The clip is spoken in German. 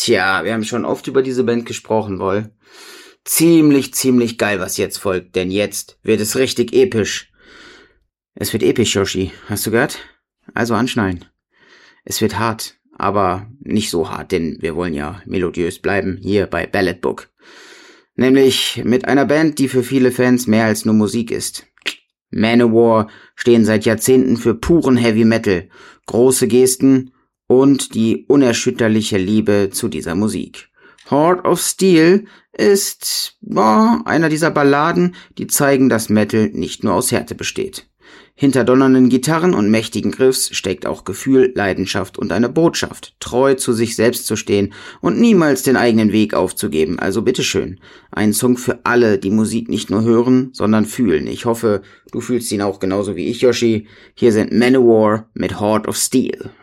Tja, wir haben schon oft über diese Band gesprochen, Woll. Ziemlich geil, was jetzt folgt, denn jetzt wird es richtig episch. Es wird episch, Yoshi. Hast du gehört? Also anschnallen. Es wird hart, aber nicht so hart, denn wir wollen ja melodiös bleiben, hier bei Ballad Book. Nämlich mit einer Band, die für viele Fans mehr als nur Musik ist. Manowar stehen seit Jahrzehnten für puren Heavy Metal, große Gesten und die unerschütterliche Liebe zu dieser Musik. Heart of Steel ist einer dieser Balladen, die zeigen, dass Metal nicht nur aus Härte besteht. Hinter donnernden Gitarren und mächtigen Griffs steckt auch Gefühl, Leidenschaft und eine Botschaft, treu zu sich selbst zu stehen und niemals den eigenen Weg aufzugeben. Also bitteschön, ein Song für alle, die Musik nicht nur hören, sondern fühlen. Ich hoffe, du fühlst ihn auch genauso wie ich, Yoshi. Hier sind Manowar mit Heart of Steel.